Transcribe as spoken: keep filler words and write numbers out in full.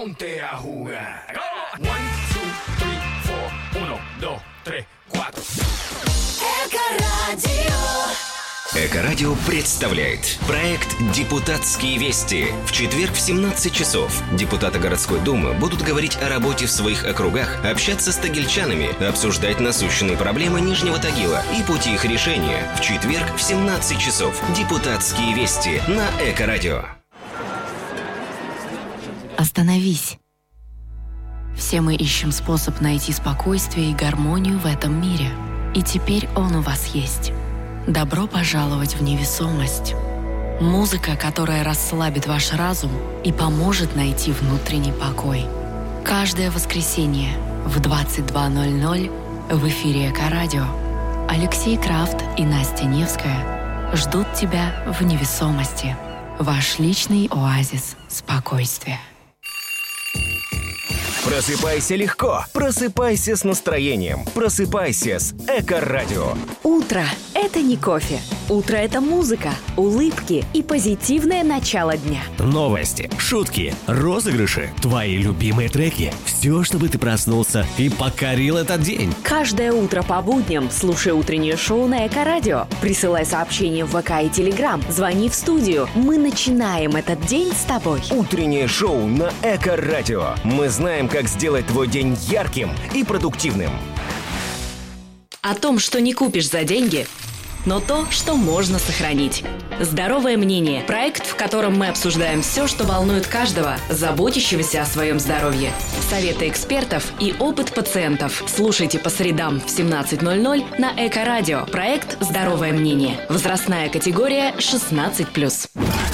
ponte a jugar. One, two, three, four. Uno, dos, tres, cuatro. Эко-радио. Эко-радио представляет проект «Депутатские вести». В четверг в семнадцать часов депутаты городской думы будут говорить о работе в своих округах, общаться с тагильчанами, обсуждать насущные проблемы Нижнего Тагила и пути их решения. В четверг в семнадцать часов «Депутатские вести» на Эко-радио. Остановись. Все мы ищем способ найти спокойствие и гармонию в этом мире. И теперь он у вас есть. Добро пожаловать в невесомость. Музыка, которая расслабит ваш разум и поможет найти внутренний покой. Каждое воскресенье в двадцать два ноль ноль в эфире Эко-радио Алексей Крафт и Настя Невская ждут тебя в невесомости. Ваш личный оазис спокойствия. Просыпайся легко, просыпайся с настроением, просыпайся с Эко-радио. Утро – это не кофе. Утро – это музыка, улыбки и позитивное начало дня. Новости, шутки, розыгрыши, твои любимые треки. Все, чтобы ты проснулся и покорил этот день. Каждое утро по будням слушай утреннее шоу на Эко-радио. Присылай сообщения в ВК и Телеграм. Звони в студию. Мы начинаем этот день с тобой. Утреннее шоу на Эко-радио. Мы знаем, как сделать твой день ярким и продуктивным. О том, что не купишь за деньги, но то, что можно сохранить. «Здоровое мнение» – проект, в котором мы обсуждаем все, что волнует каждого, заботящегося о своем здоровье. Советы экспертов и опыт пациентов. Слушайте по средам в семнадцать ноль ноль на Эко-радио. Проект «Здоровое мнение». Возрастная категория шестнадцать плюс.